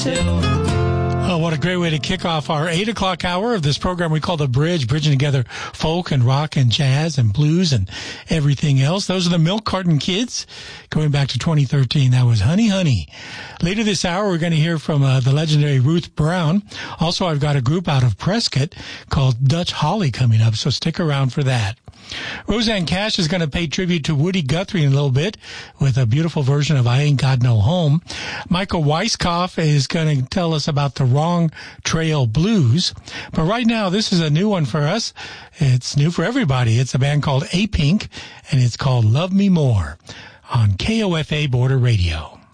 Oh, what a great way to kick off our 8 o'clock hour of this program we call The Bridge, bridging together folk and rock and jazz and blues and everything else. Those are the Milk Carton Kids. Going back to 2013, that was Honey Honey. Later this hour, we're going to hear from the legendary Ruth Brown. Also, I've got a group out of Prescott called Dutch Holly coming up, so stick around for that. Roseanne Cash is going to pay tribute to Woody Guthrie in a little bit with a beautiful version of I Ain't Got No Home. Michael Weiskopf is going to tell us about the Wrong Trail Blues. But right now, this is a new one for us. It's new for everybody. It's a band called A-Pink, and it's called Love Me More on KOFA Border Radio.